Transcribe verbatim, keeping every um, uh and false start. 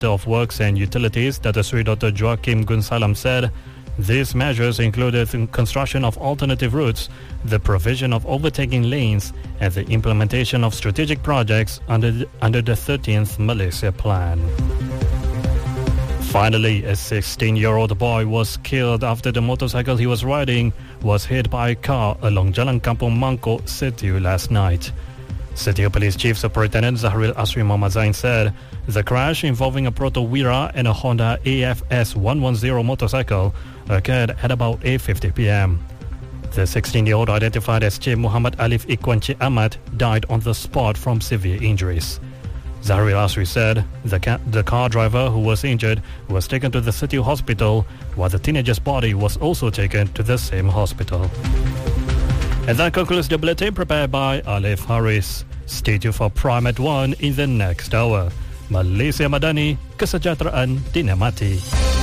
of Works and Utilities, Dato Sri Doctor Joachim Gunsalam, said these measures included the construction of alternative routes, the provision of overtaking lanes, and the implementation of strategic projects under the, under the thirteenth Malaysia Plan. Finally, a sixteen-year-old boy was killed after the motorcycle he was riding was hit by a car along Jalan Kampung Mangkok, Setiu last night. Setiu Police Chief Superintendent Zahril Asri Muhammad Zain said the crash involving a Proto Wira and a Honda A F S one ten motorcycle occurred at about eight fifty p m. The sixteen-year-old, identified as Cik Muhammad Alif Ikwan Cik Ahmad, died on the spot from severe injuries. Zahril Asri said the, ca- the car driver who was injured was taken to the Setiu hospital, while the teenager's body was also taken to the same hospital. And that concludes the bulletin prepared by Alif Haris. Stay tuned for Prime at one in the next hour. Malaysia Madani, kesejahteraan dinamati.